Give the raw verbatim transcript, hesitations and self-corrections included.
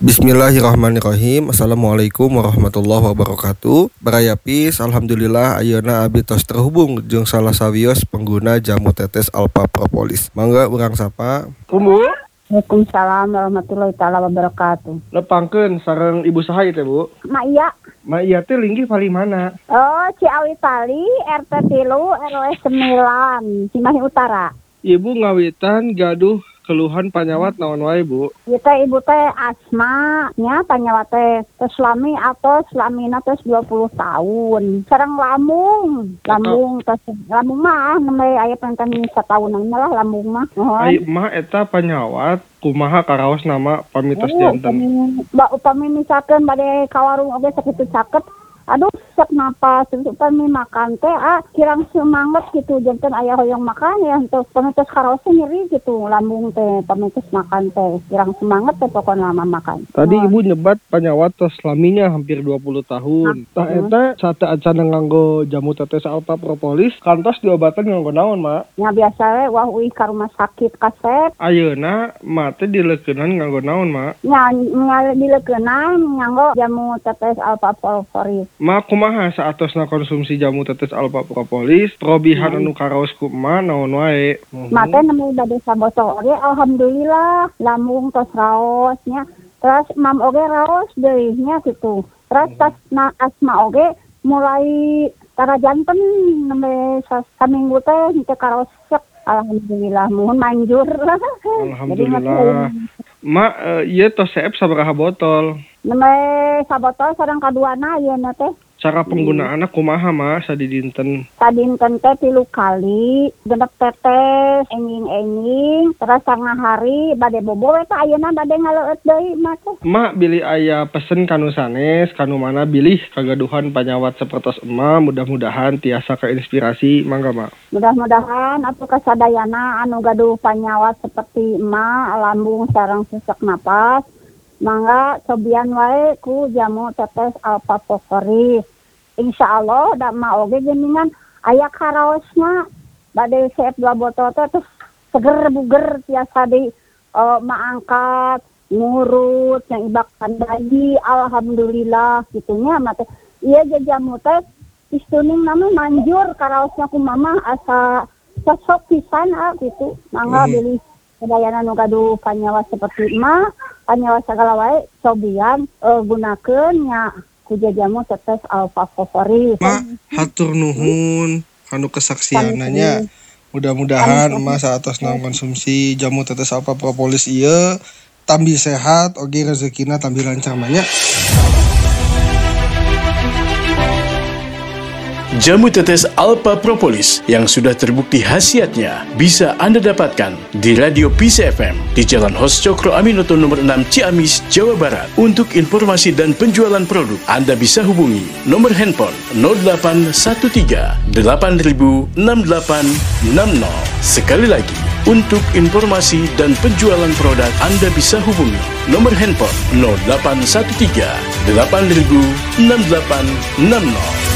Bismillahirrahmanirrahim. Assalamualaikum warahmatullahi wabarakatuh. Barayapis, alhamdulillah ayeuna abdi tos terhubung jeung salah sawios pengguna jamu tetes Alpha Propolis. Mangga urang sapa. Kumbu. Waalaikumsalam warahmatullahi taala wabarakatuh. Lepangkeun sareng ibu saha ieu teh, Bu? Ma iya. Ma iya teh linggih pali mana? Oh, Ciawi Tali, R T tilu, R W sembilan, Cimahi Utara. Ibu ngawitan gaduh keluhan panyawat naon wae, Bu? Ieu teh ibu teh asma nya panyawat teh tos lami atau lamina tos dua puluh tahun. Sareng lambung, lambung tos lambung mah nembe aya panten satahunan mah lah lambung mah. Ai mah eta panyawat kumaha karaos nama pamitos janten. Ba upami misalkeun bade ka warung oge sakitu caket. Aduh, sek napas, upami makan teh ah kirang semangat gitu, janten aya hoyong makan ya untuk pamitos karosnya nyeri gitu, lambung teh pamitos makan teh kirang semangat teh pokon lama makan. Tadi oh. Ibu nyebat panyawat tos laminya hampir dua puluh tahun. Tah eta sate acan nganggo jamu tetes Alpha Propolis, kantos diobatan nganggo naon, Mak? Ya biasa we wah uih ka rumah sakit kasep. Ayeuna mah teh dileukeunnan nganggo naon, Mak? Ya dileukeunnan nganggo jamu tetes Alpha Propolis. Ma kumaha saatosna konsumsi jamu tetes Alpha Propolis, probihan anu karaos kumaha naon wae. Ma teh nemu bade sabotol oge alhamdulillah lambung tos raosnya. Terus mam oge raos deui nya kitu. Terus tas na asma oge mulai tara janten nembe saminggu teh henteu karaos sek. Alhamdulillah mohon manjur. Alhamdulillah. Ma ieu tos seep sabaraha botol? Nembe sabotol sareng kaduana ayeuna teh. Cara penggunaanna kumaha, Ma, sadidinten? Sadinten teh tilu kali, genep tetes, enging-enging, terus sanga hari bade bobo we teh ayeuna bade ngaleueut deui mah teh. Ma, bilih aya pesen kanu sanes, kanu mana bilih kagaduhan panyawat sapertos emma, mudah-mudahan tiasa keinspirasi, mangga, Ma. Mudah-mudahan atuh kasadayana anu gaduh panyawat seperti emma, lambung sareng sesak napas, mangga cobian wae ku jamu tetes Alpha Propolis. Insyaallah da mah oge geuningan aya karaosna bade seep dua botol teh terus seger buger tiasa di uh, maangkat ngurut yang ibakan bayi alhamdulillah gitunya mah teh ieu jamu teh istuning nama manjur karaosna ku mama asa sosok pisan ah gitu mangga hmm. Bilih sedayana nu gaduh panyawat seperti mah panyawat sagala wae cobian uh, gunakeun nya ku jamu tetes Alpha Propolis. Ma, hatur nuhun kanu kesaksiananya. Mudah-mudahan Mas saatosna konsumsi jamu tetes Alpha Propolis ieu tambi sehat oge rezekina tambi lancar nya. Jamu tetes Alpha Propolis yang sudah terbukti khasiatnya bisa Anda dapatkan di Radio P C F M di Jalan Hos Cokro Aminoto nomor enam Ciamis, Jawa Barat. Untuk informasi dan penjualan produk, Anda bisa hubungi nomor handphone nol delapan satu tiga delapan nol enam delapan enam nol. Sekali lagi, untuk informasi dan penjualan produk, Anda bisa hubungi nomor handphone nol delapan satu tiga delapan nol enam delapan enam nol.